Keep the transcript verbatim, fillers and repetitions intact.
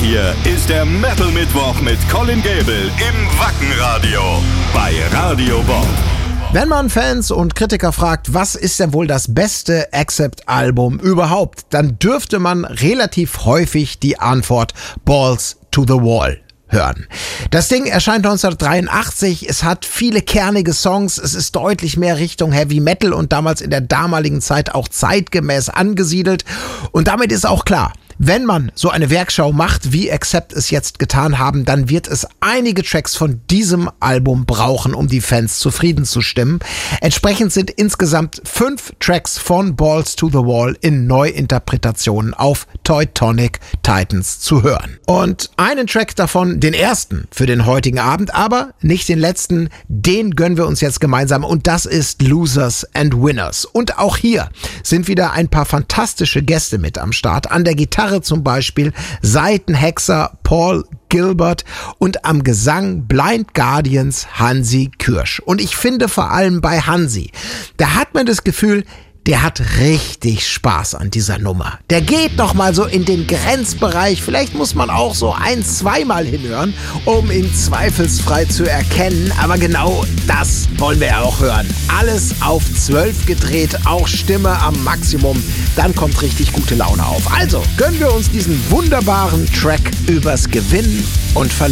hier ist der Metal Mittwoch mit Colin Gable im Wackenradio bei Radio Bob. Wenn man Fans und Kritiker fragt, was ist denn wohl das beste Accept-Album überhaupt, dann dürfte man relativ häufig die Antwort Balls to the Wall hören. Das Ding erscheint neunzehnhundertdreiundachtzig, es hat viele kernige Songs, es ist deutlich mehr Richtung Heavy Metal und damals in der damaligen Zeit auch zeitgemäß angesiedelt. Und damit ist auch klar, wenn man so eine Werkschau macht, wie Accept es jetzt getan haben, dann wird es einige Tracks von diesem Album brauchen, um die Fans zufrieden zu stimmen. Entsprechend sind insgesamt fünf Tracks von Balls to the Wall in Neuinterpretationen auf Teutonic Titans zu hören. Und einen Track davon, den ersten für den heutigen Abend, aber nicht den letzten, den gönnen wir uns jetzt gemeinsam und das ist Losers and Winners. Und auch hier sind wieder ein paar fantastische Gäste mit am Start. An der Gitarre zum Beispiel Saitenhexer Paul Gilbert und am Gesang Blind Guardians Hansi Kürsch. Und ich finde vor allem bei Hansi, da hat man das Gefühl, der hat richtig Spaß an dieser Nummer. Der geht noch mal so in den Grenzbereich. Vielleicht muss man auch so ein-, zweimal hinhören, um ihn zweifelsfrei zu erkennen. Aber genau das wollen wir ja auch hören. Alles auf zwölf gedreht, auch Stimme am Maximum. Dann kommt richtig gute Laune auf. Also gönnen wir uns diesen wunderbaren Track übers Gewinnen und Verlieren.